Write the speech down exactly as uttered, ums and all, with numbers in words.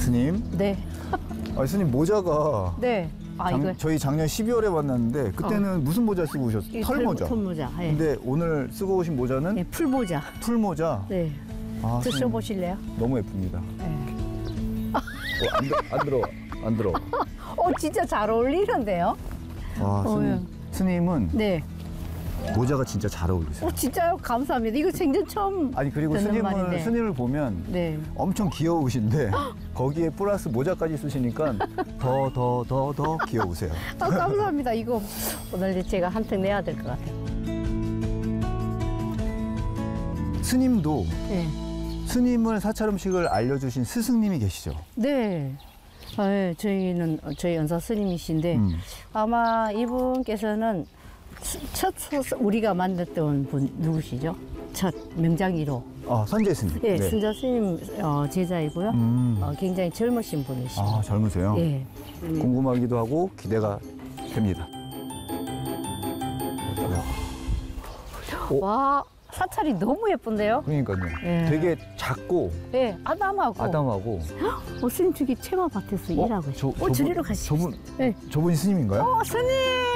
스님. 네. 아, 스님 모자가 네. 아, 작, 이거. 저희 작년 십이월에 만났는데 그때는 어. 무슨 모자 쓰고 오셨어요? 털모자. 털모자. 예. 근데 오늘 쓰고 오신 모자는 네, 풀모자. 풀모자. 네. 아, 드셔보실래요? 너무 예쁩니다. 네. 어, 안, 들, 안 들어. 안 들어. 어, 진짜 잘 어울리는데요? 와, 스님, 어, 스님은 네. 모자가 진짜 잘 어울리세요. 어, 진짜요? 감사합니다. 이거 생전 처음 아니 그리고 듣는 스님을 말인데. 스님을 보면 네. 엄청 귀여우신데 거기에 플러스 모자까지 쓰시니까 더 더 더 더 귀여우세요. 아, 감사합니다. 이거 오늘 제가 한턱 내야 될 것 같아요. 스님도 네. 스님을 사찰 음식을 알려주신 스승님이 계시죠? 네. 아, 네. 저희는 저희 연사 스님이신데 음. 아마 이분께서는 첫 소- 우리가 만났던 분 누구시죠? 첫 명장이로. 아, 선재 스님. 예, 네, 순자 스님 어, 제자이고요. 음. 어, 굉장히 젊으신 분이시죠. 아, 젊으세요? 예. 궁금하기도 하고 기대가 됩니다. 오. 와, 사찰이 너무 예쁜데요? 그러니까요. 예. 되게 작고 예, 아담하고. 아담하고. 어, 스님 저기 체마밭에서 일하고 저, 있어요. 어, 저리로 가시죠. 저분, 네. 저분이 스님인가요? 어, 스님!